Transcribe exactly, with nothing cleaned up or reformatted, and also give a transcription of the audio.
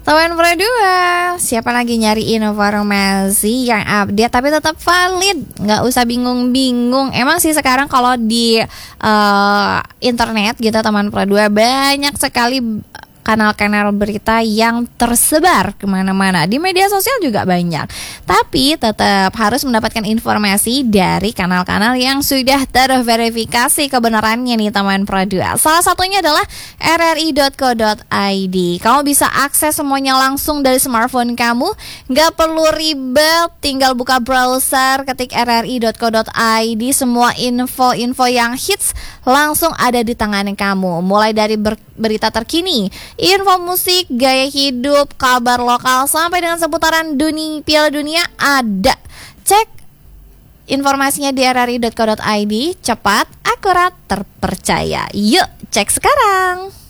Teman Pro dua, siapa lagi nyari informasi yang update tapi tetap valid, nggak usah bingung-bingung. Emang sih sekarang kalau di uh, internet gitu teman Pro dua banyak sekali kanal-kanal berita yang tersebar kemana-mana. Di media sosial juga banyak. Tapi tetap harus mendapatkan informasi dari kanal-kanal yang sudah terverifikasi kebenarannya nih teman Pro dua. Salah satunya adalah r r i dot co dot i d. Kamu bisa akses semuanya langsung dari smartphone kamu. Gak perlu ribet, tinggal buka browser, ketik r r i dot co dot i d. Semua info-info yang hits langsung ada di tangan kamu. Mulai dari ber- berita terkini, info musik, gaya hidup, kabar lokal, sampai dengan seputaran dunia, Piala Dunia ada. Cek informasinya di r r i dot co dot i d, cepat, akurat, terpercaya. Yuk, cek sekarang.